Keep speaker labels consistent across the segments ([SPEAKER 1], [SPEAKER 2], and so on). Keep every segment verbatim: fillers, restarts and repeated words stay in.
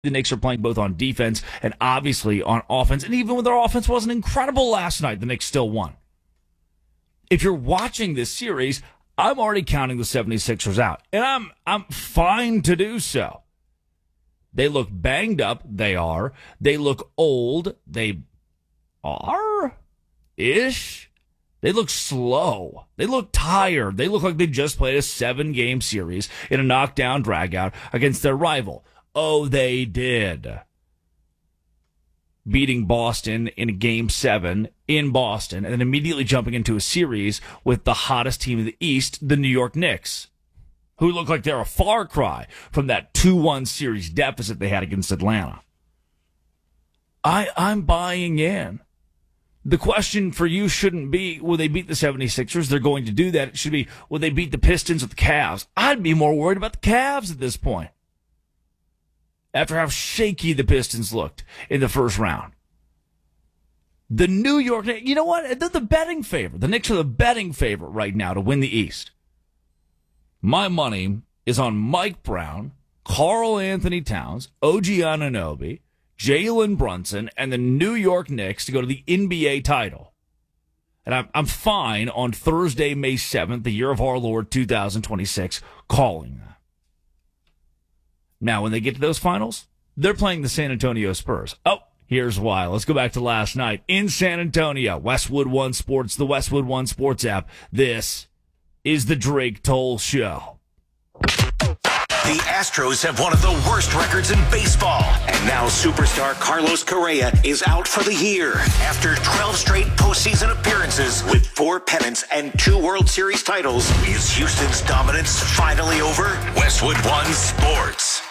[SPEAKER 1] The Knicks are playing both on defense and obviously on offense. And even when their offense wasn't incredible last night, the Knicks still won. If you're watching this series, I'm already counting the 76ers out. And I'm I'm fine to do so. They look banged up. They are. They look old. They are? Ish. They look slow. They look tired. They look like they just played a seven-game series in a knockdown dragout against their rival. Oh, they did. Beating Boston in game seven in Boston and then immediately jumping into a series with the hottest team in the East, the New York Knicks, who look like they're a far cry from that two one series deficit they had against Atlanta. I, I'm buying in. The question for you shouldn't be, will they beat the 76ers? They're going to do that. It should be, will they beat the Pistons or the Cavs? I'd be more worried about the Cavs at this point, after how shaky the Pistons looked in the first round. The New York Knicks, you know what? They're the betting favorite. The Knicks are the betting favorite right now to win the East. My money is on Mike Brown, Karl Anthony Towns, O G Anunoby, Jalen Brunson, and the New York Knicks to go to the N B A title. And I'm, I'm fine on Thursday, May seventh, the year of our Lord two thousand twenty-six, calling that. Now, when they get to those finals, they're playing the San Antonio Spurs. Oh, here's why. Let's go back to last night in San Antonio. Westwood One Sports, the Westwood One Sports app. This is the Drake Toll Show.
[SPEAKER 2] The Astros have one of the worst records in baseball. And now superstar Carlos Correa is out for the year after twelve straight postseason appearances with four pennants and two World Series titles. Is Houston's dominance finally over? Westwood One Sports.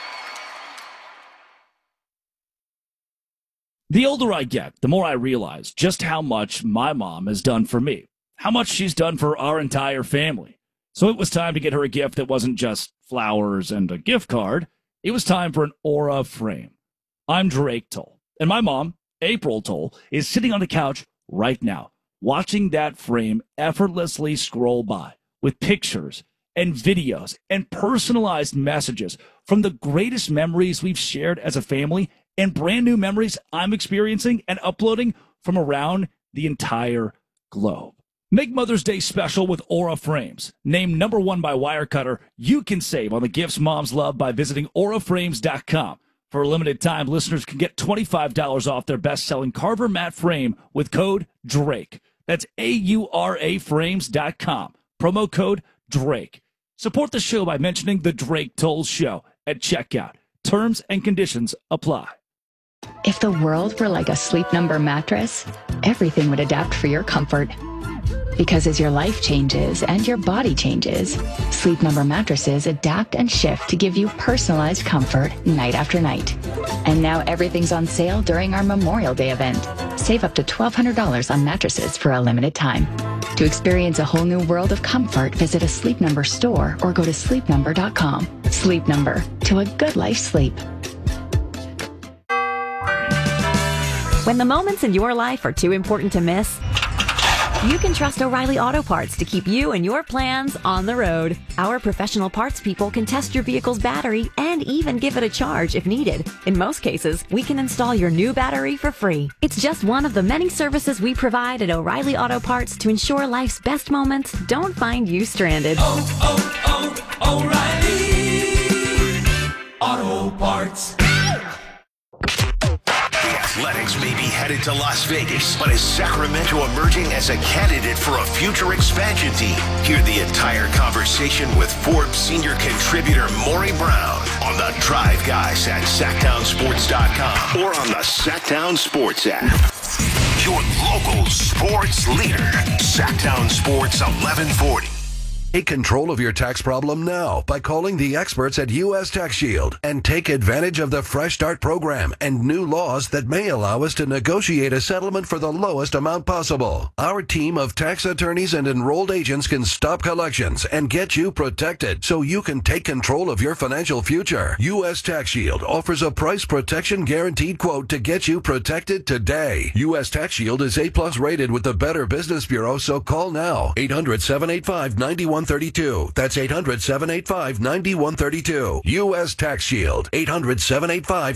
[SPEAKER 3] The older I get, the more I realize just how much my mom has done for me, how much she's done for our entire family. So it was time to get her a gift that wasn't just flowers and a gift card. It was time for an Aura frame. I'm Drake Toll, and my mom, April Toll, is sitting on the couch right now, watching that frame effortlessly scroll by with pictures and videos and personalized messages from the greatest memories we've shared as a family and brand new memories I'm experiencing and uploading from around the entire globe. Make Mother's Day special with Aura frames. Named number one by Wirecutter, you can save on the gifts moms love by visiting aura frames dot com. For a limited time, listeners can get twenty-five dollars off their best-selling Carver matte frame with code DRAKE. That's A U R A frames dot com. Promo code DRAKE. Support the show by mentioning the Drake Toll Show at checkout. Terms and conditions apply.
[SPEAKER 4] If the world were like a Sleep Number mattress, everything would adapt for your comfort. Because as your life changes and your body changes, Sleep Number mattresses adapt and shift to give you personalized comfort night after night. And now everything's on sale during our Memorial Day event. Save up to twelve hundred dollars on mattresses for a limited time. To experience a whole new world of comfort, visit a Sleep Number store or go to sleep number dot com. Sleep Number, to a good life sleep.
[SPEAKER 5] When the moments in your life are too important to miss, you can trust O'Reilly Auto Parts to keep you and your plans on the road. Our professional parts people can test your vehicle's battery and even give it a charge if needed. In most cases, we can install your new battery for free. It's just one of the many services we provide at O'Reilly Auto Parts to ensure life's best moments don't find you stranded.
[SPEAKER 6] Oh, oh, oh, O'Reilly Auto Parts.
[SPEAKER 2] Athletics may be headed to Las Vegas, but is Sacramento emerging as a candidate for a future expansion team? Hear the entire conversation with Forbes senior contributor Maury Brown on the Drive Guys at sac town sports dot com or on the Sacktown Sports app. Your local sports leader, Sacktown Sports eleven forty.
[SPEAKER 7] Take control of your tax problem now by calling the experts at U S Tax Shield and take advantage of the Fresh Start program and new laws that may allow us to negotiate a settlement for the lowest amount possible. Our team of tax attorneys and enrolled agents can stop collections and get you protected so you can take control of your financial future. U S Tax Shield offers a price protection guaranteed quote to get you protected today. U S Tax Shield is A plus rated with the Better Business Bureau, so call now. eight hundred, seven eight five, nine one three two. That's eight hundred, seven eight five, nine one three two. U S Tax Shield. eight hundred, seven eight five,